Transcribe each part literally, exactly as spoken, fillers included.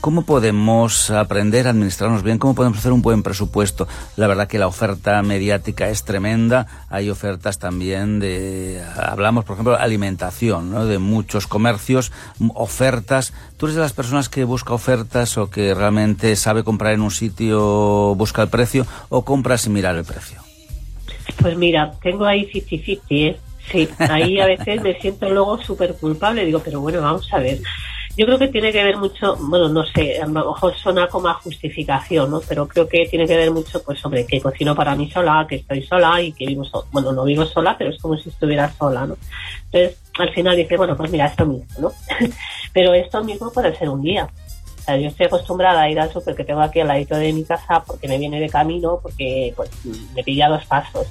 ¿cómo podemos aprender a administrarnos bien? ¿Cómo podemos hacer un buen presupuesto? La verdad que la oferta mediática es tremenda. Hay ofertas también de, hablamos por ejemplo de alimentación, ¿no? De muchos comercios, ofertas. ¿Tú eres de las personas que busca ofertas o que realmente sabe comprar en un sitio, busca el precio, o compra sin mirar el precio? Pues mira, tengo ahí cincuenta cincuenta, ¿eh? Sí, ahí a veces me siento luego súper culpable. Digo, pero bueno, vamos a ver. Yo creo que tiene que ver mucho, bueno, no sé, a lo mejor suena como a justificación, ¿no? Pero creo que tiene que ver mucho, pues, sobre que cocino para mí sola, que estoy sola y que vivo sola. Bueno, no vivo sola, pero es como si estuviera sola, ¿no? Entonces, al final dice, bueno, pues mira, esto mismo, ¿no? Pero esto mismo puede ser un día. O sea, yo estoy acostumbrada a ir al súper que tengo aquí al ladito de mi casa porque me viene de camino, porque, pues, me pilla dos pasos.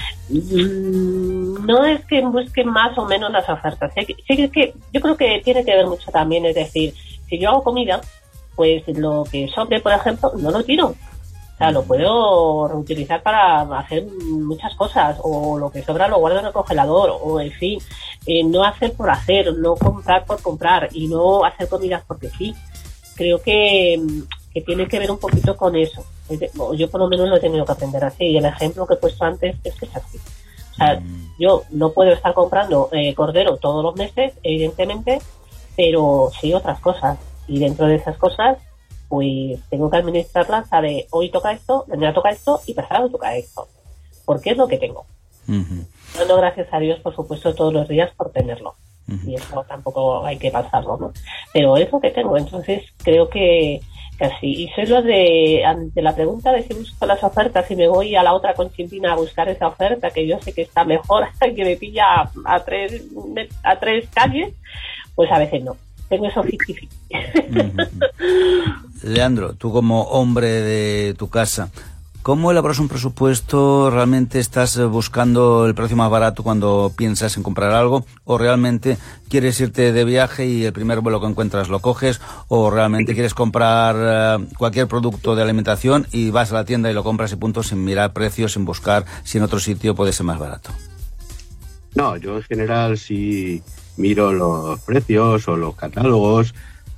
No es que busquen más o menos las ofertas, sí que, que yo creo que tiene que ver mucho también, es decir, si yo hago comida, pues lo que sobre, por ejemplo, no lo tiro, o sea, lo puedo reutilizar para hacer muchas cosas, o lo que sobra lo guardo en el congelador, o en fin, eh, no hacer por hacer, no comprar por comprar y no hacer comidas porque sí. Creo que, que tiene que ver un poquito con eso. Yo por lo menos lo he tenido que aprender así, y el ejemplo que he puesto antes es que es así. O sea, mm. yo no puedo estar comprando eh, cordero todos los meses, evidentemente, pero sí otras cosas, y dentro de esas cosas pues tengo que administrarlas, sabe, hoy toca esto, mañana toca esto y pasado toca esto, porque es lo que tengo. Uh-huh. Dando gracias a Dios, por supuesto, todos los días por tenerlo. Uh-huh. Y eso tampoco hay que pasarlo, ¿no? Pero es lo que tengo, entonces creo que casi. Y soy lo de, ante la pregunta de si busco las ofertas y me voy a la otra conchimpina a buscar esa oferta que yo sé que está mejor, que me pilla a, a tres a tres calles, pues a veces no. Tengo eso cincuenta cincuenta. Uh-huh. Leandro, tú como hombre de tu casa, ¿cómo elaboras un presupuesto? ¿Realmente estás buscando el precio más barato cuando piensas en comprar algo? ¿O realmente quieres irte de viaje y el primer vuelo que encuentras lo coges? ¿O realmente quieres comprar uh, cualquier producto de alimentación y vas a la tienda y lo compras y punto, sin mirar precios, sin buscar si en otro sitio puede ser más barato? No, yo en general sí miro los precios o los catálogos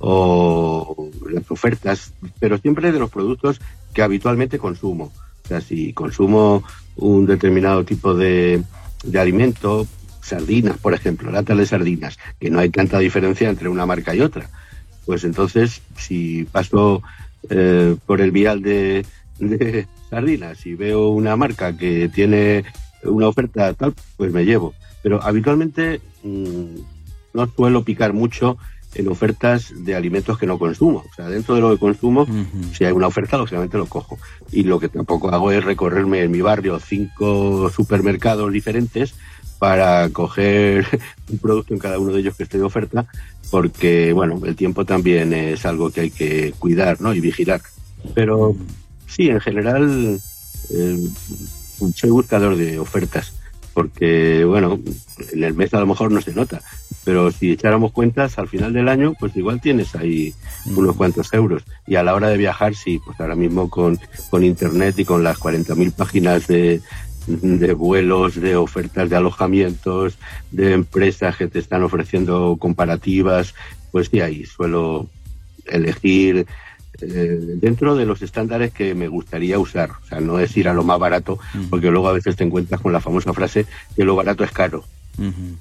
o las ofertas, pero siempre de los productos que habitualmente consumo. O sea, si consumo un determinado tipo de, de alimento, sardinas, por ejemplo, latas de sardinas, que no hay tanta diferencia entre una marca y otra, pues entonces, si paso eh, por el vial de, de sardinas y veo una marca que tiene una oferta tal, pues me llevo. Pero habitualmente mmm, no suelo picar mucho en ofertas de alimentos que no consumo. O sea, dentro de lo que consumo, uh-huh. si hay una oferta, lógicamente lo cojo. Y lo que tampoco hago es recorrerme en mi barrio cinco supermercados diferentes para coger un producto en cada uno de ellos que esté de oferta, porque, bueno, el tiempo también es algo que hay que cuidar, ¿no? Y vigilar. Pero sí, en general, eh, soy buscador de ofertas, porque, bueno, en el mes a lo mejor no se nota, pero si echáramos cuentas al final del año, pues igual tienes ahí unos cuantos euros. Y a la hora de viajar, sí, pues ahora mismo con, con internet y con las cuarenta mil páginas de, de vuelos, de ofertas de alojamientos, de empresas que te están ofreciendo comparativas, pues sí, ahí suelo elegir eh, dentro de los estándares que me gustaría usar. O sea, no es ir a lo más barato, porque luego a veces te encuentras con la famosa frase que lo barato es caro. Uh-huh.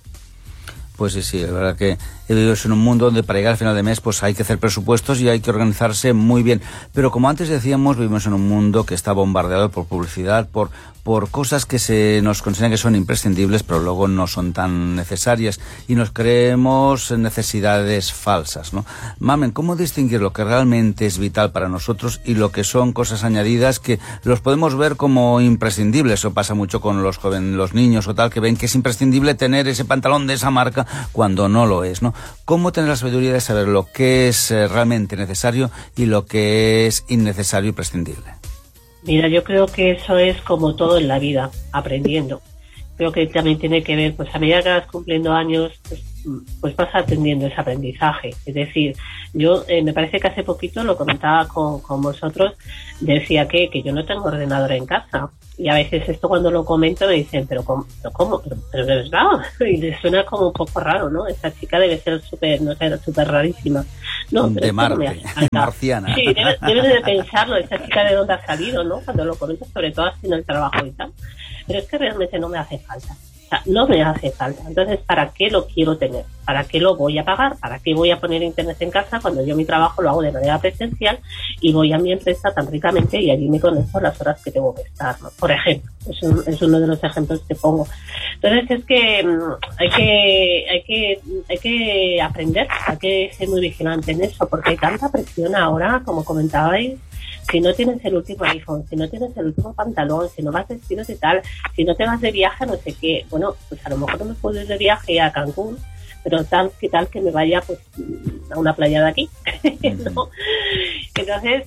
Pues sí, sí, la verdad que vivimos en un mundo donde para llegar al final de mes pues hay que hacer presupuestos y hay que organizarse muy bien. Pero como antes decíamos, vivimos en un mundo que está bombardeado por publicidad, por por cosas que se nos consideran que son imprescindibles, pero luego no son tan necesarias y nos creemos necesidades falsas, ¿no? Mamen, ¿cómo distinguir lo que realmente es vital para nosotros y lo que son cosas añadidas que los podemos ver como imprescindibles? Eso pasa mucho con los jóvenes, los niños o tal, que ven que es imprescindible tener ese pantalón de esa marca cuando no lo es, ¿no? ¿Cómo tener la sabiduría de saber lo que es eh, realmente necesario y lo que es innecesario y prescindible? Mira, yo creo que eso es como todo en la vida, aprendiendo. Creo que también tiene que ver, pues a medida que vas cumpliendo años, pues pues vas atendiendo ese aprendizaje. Es decir, yo eh, me parece que hace poquito lo comentaba con, con vosotros, decía que, que yo no tengo ordenador en casa. Y a veces esto cuando lo comento me dicen, pero ¿cómo? ¿Pero, cómo? pero, pero de verdad. Y les suena como un poco raro, ¿no? Esta chica debe ser súper, no sé, súper rarísima. No, pero de Marte, no me hace falta. marciana. Sí, debes, debes de pensarlo, esta chica de dónde ha salido, ¿no? Cuando lo comento, sobre todo haciendo el trabajo y tal. Pero es que realmente no me hace falta. O sea, no me hace falta. Entonces, ¿para qué lo quiero tener? ¿Para qué lo voy a pagar? ¿Para qué voy a poner internet en casa cuando yo mi trabajo lo hago de manera presencial y voy a mi empresa tan ricamente y allí me conecto las horas que tengo que estar, ¿no? Por ejemplo, es, un, es uno de los ejemplos que pongo. Entonces, es que mmm, hay que hay que hay que aprender, hay que ser muy vigilante en eso, porque hay tanta presión ahora, como comentabais. Si no tienes el último iPhone, si no tienes el último pantalón, si no vas vestido de tal, si no te vas de viaje, no sé qué. Bueno, pues a lo mejor no me puedo ir de viaje a Cancún, pero tal que tal que me vaya pues a una playa de aquí, ¿no? Entonces,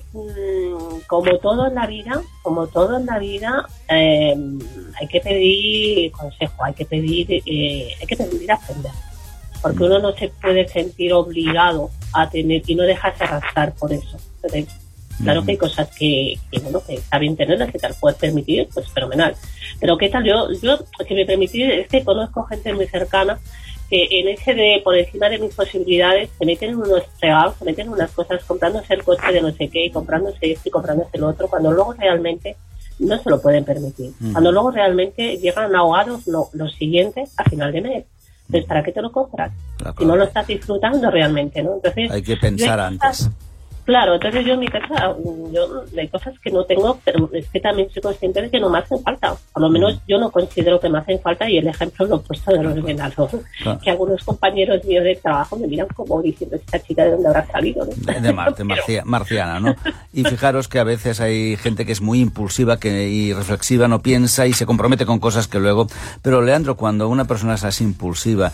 como todo en la vida, como todo en la vida, eh, hay que pedir consejo, hay que pedir, eh, hay que pedir aprender, porque uno no se puede sentir obligado a tener y no dejarse arrastrar por eso. Entonces, claro que hay cosas que, que bueno, que está bien tenerlas, que te las puedes permitir, pues fenomenal. Pero qué tal, yo, yo, que me permití, es que conozco gente muy cercana que en ese de, por encima de mis posibilidades, se meten en unos regalos, se meten en unas cosas, comprándose el coche de no sé qué, y comprándose esto y comprándose lo otro, cuando luego realmente no se lo pueden permitir. Mm. Cuando luego realmente llegan ahogados lo, lo siguiente a final de mes. Entonces, ¿para qué te lo compras? Claro, si no lo estás disfrutando realmente, ¿no? Entonces, hay que pensar antes. Claro, entonces yo en mi casa, yo hay cosas que no tengo, pero es que también soy consciente de que no me hacen falta. Por lo menos yo no considero que me hacen falta, y el ejemplo lo he puesto del ordenador. Claro. Que algunos compañeros míos de trabajo me miran como diciendo, esta chica de dónde habrá salido, ¿no? De, de Marte, marcia, marciana, ¿no? Y fijaros que a veces hay gente que es muy impulsiva que, y reflexiva, no piensa y se compromete con cosas que luego... Pero Leandro, cuando una persona es así impulsiva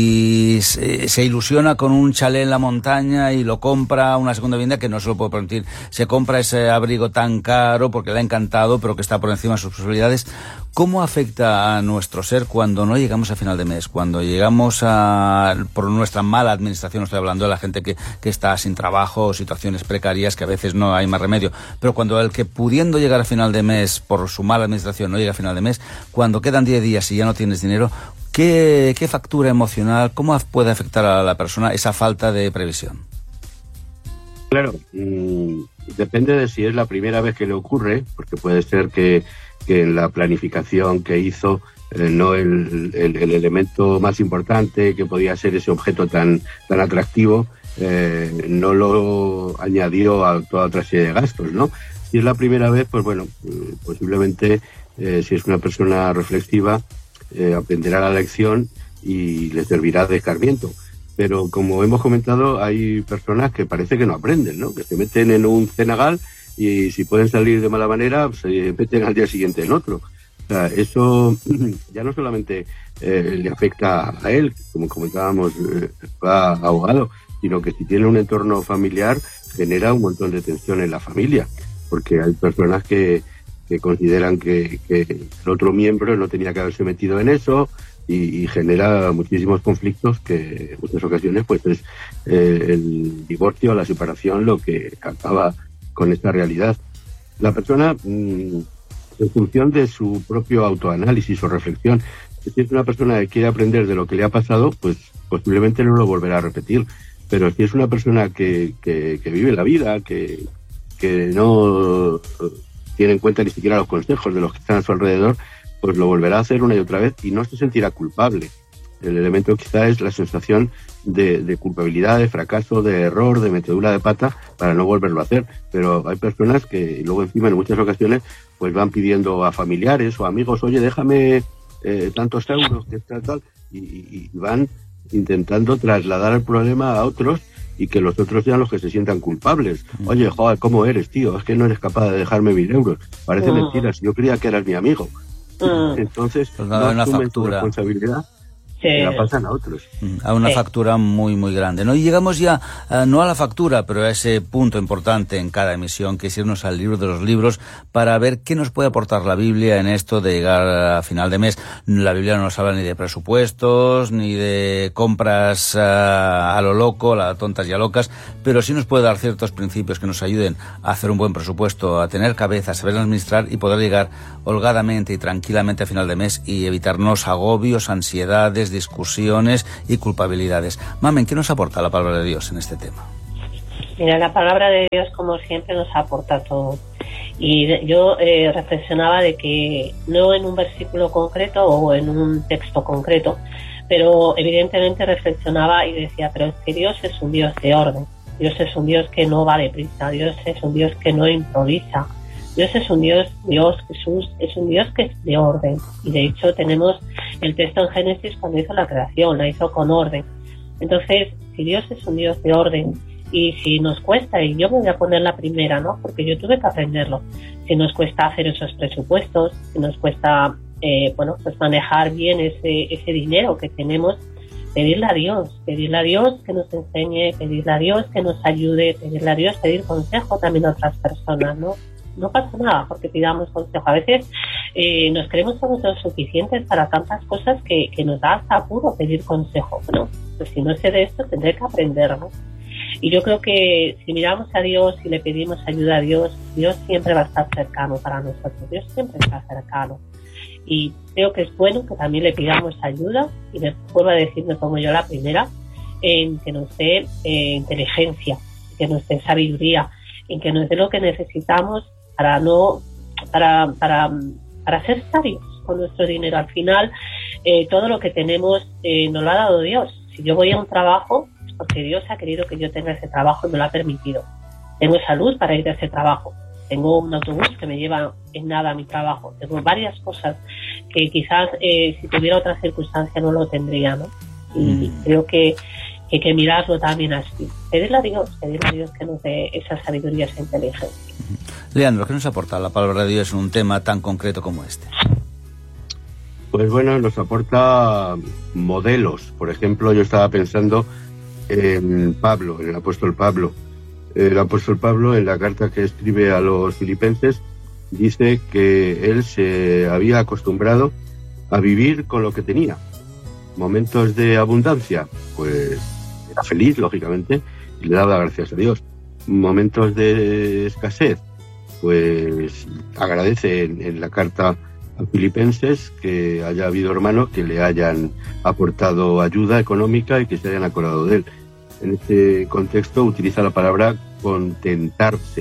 y se, se ilusiona con un chalet en la montaña y lo compra, una segunda vivienda, que no se lo puede permitir, se compra ese abrigo tan caro porque le ha encantado, pero que está por encima de sus posibilidades. ¿Cómo afecta a nuestro ser cuando no llegamos a final de mes? Cuando llegamos a, por nuestra mala administración, estoy hablando de la gente que, que está sin trabajo, situaciones precarias, que a veces no hay más remedio, pero cuando el que pudiendo llegar a final de mes por su mala administración no llega a final de mes, cuando quedan diez días y ya no tienes dinero, ¿qué, qué factura emocional, cómo puede afectar a la persona esa falta de previsión? Claro, mmm, depende de si es la primera vez que le ocurre, porque puede ser que, que en la planificación que hizo eh, no el, el, el elemento más importante, que podía ser ese objeto tan, tan atractivo, eh, no lo añadió a toda otra serie de gastos, ¿no? Si es la primera vez, pues bueno, eh, posiblemente eh, si es una persona reflexiva, eh, aprenderá la lección y le servirá de escarmiento. Pero como hemos comentado, hay personas que parece que no aprenden, ¿no? Que se meten en un cenagal y si pueden salir de mala manera, se meten al día siguiente en otro. O sea, eso ya no solamente eh, le afecta a él, como comentábamos, eh, va ahogado, sino que si tiene un entorno familiar, genera un montón de tensión en la familia, porque hay personas que, que consideran que, que el otro miembro no tenía que haberse metido en eso, y genera muchísimos conflictos que en muchas ocasiones pues es eh, el divorcio o la separación lo que acaba con esta realidad. La persona, mmm, en función de su propio autoanálisis o reflexión, si es una persona que quiere aprender de lo que le ha pasado, pues posiblemente no lo volverá a repetir. Pero si es una persona que, que, que vive la vida, que, que no tiene en cuenta ni siquiera los consejos de los que están a su alrededor, pues lo volverá a hacer una y otra vez y no se sentirá culpable. El elemento quizá es la sensación de, de culpabilidad, de fracaso, de error, de metedura de pata para no volverlo a hacer. Pero hay personas que luego encima en muchas ocasiones pues van pidiendo a familiares o amigos, oye, déjame eh, tantos euros, que tal, tal, y, y van intentando trasladar el problema a otros y que los otros sean los que se sientan culpables. Oye, joder, ¿cómo eres, tío? Es que no eres capaz de dejarme mil euros. Parece mentira, si yo creía que eras mi amigo. Entonces, pues no asumen su responsabilidad Sí. La pasan a otros. A una sí. factura muy, muy grande, ¿no? Y llegamos ya, uh, no a la factura, pero a ese punto importante en cada emisión, que es irnos al libro de los libros para ver qué nos puede aportar la Biblia en esto de llegar a final de mes. La Biblia no nos habla ni de presupuestos, ni de compras uh, a lo loco, a tontas y a locas, pero sí nos puede dar ciertos principios que nos ayuden a hacer un buen presupuesto, a tener cabeza, a saber administrar y poder llegar holgadamente y tranquilamente a final de mes y evitarnos agobios, ansiedades, discusiones y culpabilidades. Mamen, ¿qué nos aporta la palabra de Dios en este tema? Mira, la palabra de Dios, como siempre, nos aporta todo. Y yo eh, reflexionaba de que no en un versículo concreto o en un texto concreto, pero evidentemente reflexionaba y decía, pero es que Dios es un Dios de orden. Dios es un Dios que no va deprisa. Dios es un Dios que no improvisa. Dios es un Dios, Dios, Jesús, es un Dios que es de orden. Y de hecho tenemos el texto en Génesis cuando hizo la creación, la hizo con orden. Entonces, si Dios es un Dios de orden, y si nos cuesta, y yo me voy a poner la primera, ¿no? Porque yo tuve que aprenderlo. Si nos cuesta hacer esos presupuestos, si nos cuesta, eh, bueno, pues manejar bien ese, ese dinero que tenemos, pedirle a Dios, pedirle a Dios que nos enseñe, pedirle a Dios que nos ayude, pedirle a Dios, pedir consejo también a otras personas, ¿no? No pasa nada porque pidamos consejo. A veces eh, nos creemos nosotros suficientes para tantas cosas que, que nos da hasta apuro pedir consejo. Bueno, pues si no sé de esto tendré que aprender, ¿no? Y yo creo que si miramos a Dios y le pedimos ayuda a Dios, Dios siempre va a estar cercano para nosotros. Dios siempre está cercano. Y creo que es bueno que también le pidamos ayuda, y les vuelvo a decir, me pongo yo la primera, en que nos dé eh, inteligencia, que nos dé sabiduría, en que nos dé lo que necesitamos para no para para para ser sabios con nuestro dinero. Al final eh, todo lo que tenemos eh, nos lo ha dado Dios. Si yo voy a un trabajo es porque Dios ha querido que yo tenga ese trabajo y me lo ha permitido. Tengo salud para ir a ese trabajo, tengo un autobús que me lleva en nada a mi trabajo, tengo varias cosas que quizás eh, si tuviera otra circunstancia no lo tendría, ¿no? Y mm. creo que que hay que mirarlo también así. Pedirle a Dios, pedirle a Dios que nos dé esa sabiduría, esa inteligencia. Leandro, ¿qué nos aporta la palabra de Dios en un tema tan concreto como este? Pues bueno, nos aporta modelos. Por ejemplo, yo estaba pensando en Pablo, en el apóstol Pablo. El apóstol Pablo, en la carta que escribe a los filipenses, dice que él se había acostumbrado a vivir con lo que tenía. Momentos de abundancia, pues era feliz, lógicamente, y le daba gracias a Dios. Momentos de escasez, pues agradece en, en la carta a Filipenses que haya habido hermanos que le hayan aportado ayuda económica y que se hayan acordado de él. En este contexto utiliza la palabra contentarse,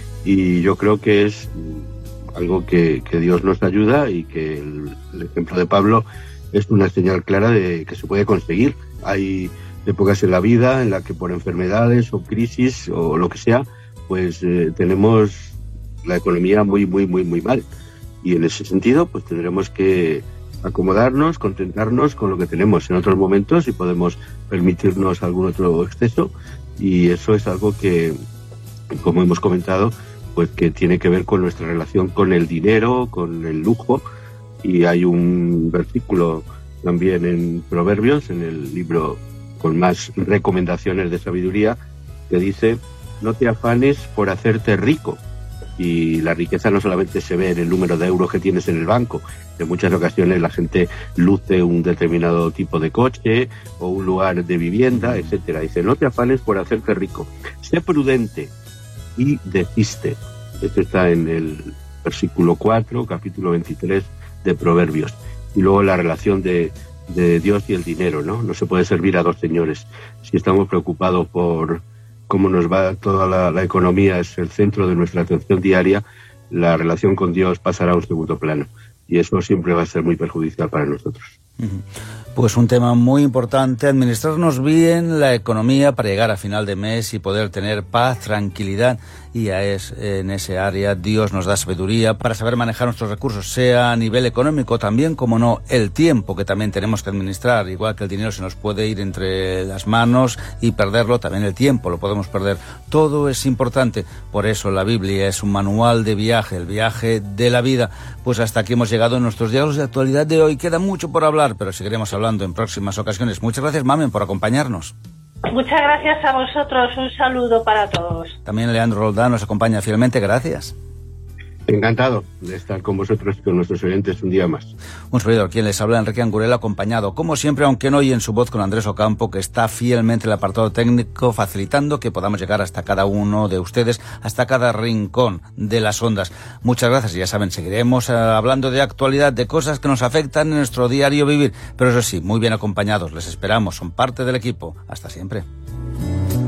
y yo creo que es algo que, que Dios nos ayuda, y que el, el ejemplo de Pablo es una señal clara de que se puede conseguir. Hay épocas en la vida en la que por enfermedades o crisis o lo que sea, pues eh, tenemos la economía muy, muy, muy, muy mal. Y en ese sentido, pues tendremos que acomodarnos, contentarnos con lo que tenemos. En otros momentos, si podemos permitirnos algún otro exceso, y eso es algo que, como hemos comentado, pues que tiene que ver con nuestra relación con el dinero, con el lujo. Y hay un versículo también en Proverbios, en el libro con más recomendaciones de sabiduría, que dice: no te afanes por hacerte rico. Y la riqueza no solamente se ve en el número de euros que tienes en el banco. En muchas ocasiones la gente luce un determinado tipo de coche o un lugar de vivienda, etcétera. Dice: no te afanes por hacerte rico. Sé prudente y desiste. Esto está en el versículo cuatro, capítulo veintitrés de Proverbios. Y luego la relación de, de Dios y el dinero, ¿no? No se puede servir a dos señores. Si estamos preocupados por cómo nos va toda la, la economía, es el centro de nuestra atención diaria, la relación con Dios pasará a un segundo plano. Y eso siempre va a ser muy perjudicial para nosotros. Pues un tema muy importante, administrarnos bien la economía para llegar a final de mes y poder tener paz, tranquilidad, y a es, en ese área Dios nos da sabiduría para saber manejar nuestros recursos, sea a nivel económico, también, como no, el tiempo que también tenemos que administrar. Igual que el dinero se nos puede ir entre las manos y perderlo, también el tiempo lo podemos perder. Todo es importante, por eso la Biblia es un manual de viaje, el viaje de la vida. Pues hasta aquí hemos llegado en nuestros diálogos de actualidad de hoy. Queda mucho por hablar, pero si queremos hablar hablando en próximas ocasiones. Muchas gracias, Mamen, por acompañarnos. Muchas gracias a vosotros. Un saludo para todos. También Leandro Roldán nos acompaña fielmente. Gracias. Encantado de estar con vosotros y con nuestros oyentes un día más. Un servidor, quien les habla, Enrique Angurela, acompañado, como siempre, aunque no oyen su voz, con Andrés Ocampo, que está fielmente en el apartado técnico, facilitando que podamos llegar hasta cada uno de ustedes, hasta cada rincón de las ondas. Muchas gracias, y ya saben, seguiremos uh, hablando de actualidad, de cosas que nos afectan en nuestro diario vivir, pero eso sí, muy bien acompañados. Les esperamos, son parte del equipo. Hasta siempre.